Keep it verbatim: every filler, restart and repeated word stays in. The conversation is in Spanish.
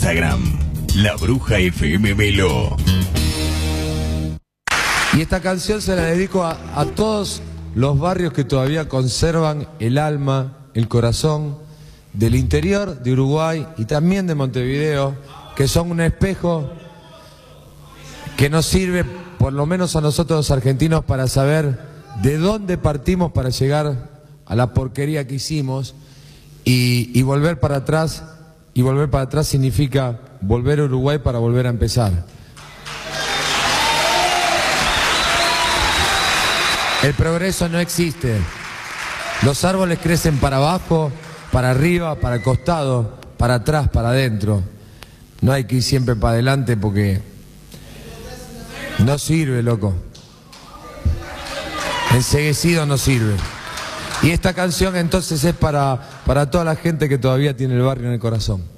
Instagram, La Bruja F M Melo. Y esta canción se la dedico a, a todos los barrios que todavía conservan el alma, el corazón del interior de Uruguay y también de Montevideo, que son un espejo que nos sirve, por lo menos a nosotros los argentinos, para saber de dónde partimos para llegar a la porquería que hicimos y, y volver para atrás. Y volver para atrás significa volver a Uruguay para volver a empezar. El progreso no existe. Los árboles crecen para abajo, para arriba, para el costado, para atrás, para adentro. No hay que ir siempre para adelante porque no sirve, loco. Enceguecido no sirve. Y esta canción entonces es para, para toda la gente que todavía tiene el barrio en el corazón.